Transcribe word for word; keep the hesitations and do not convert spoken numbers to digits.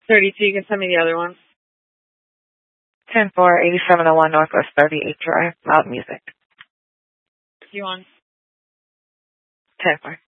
thirty-two, you can send me the other one. ten four, eighty-seven oh one Northwest thirty-eighth Drive, Loud Music. You on? ten four.